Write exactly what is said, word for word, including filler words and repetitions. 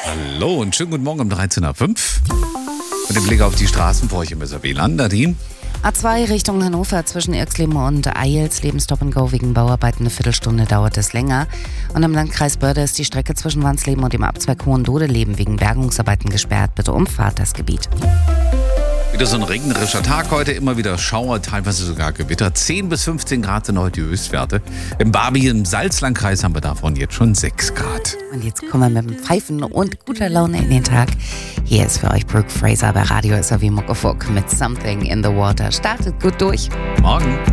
Hallo und schönen guten Morgen um dreizehn Uhr fünf. Mit dem Blick auf die Straßen vor euch im S R W-Land, Nadine. A zwei Richtung Hannover zwischen Irxleben und Eilsleben Stop and Go wegen Bauarbeiten. Eine Viertelstunde dauert es länger. Und im Landkreis Börde ist die Strecke zwischen Wansleben und dem Abzweig Hohendodeleben wegen Bergungsarbeiten gesperrt. Bitte umfahrt das Gebiet. Wieder so ein regnerischer Tag heute, immer wieder Schauer, teilweise sogar Gewitter. zehn bis fünfzehn Grad sind heute die Höchstwerte. Im Barby im Salzlandkreis haben wir davon jetzt schon sechs Grad. Und jetzt kommen wir mit dem Pfeifen und guter Laune in den Tag. Hier ist für euch Brooke Fraser bei Radio S R W Muckefuck mit Something in the Water. Startet gut durch. Morgen.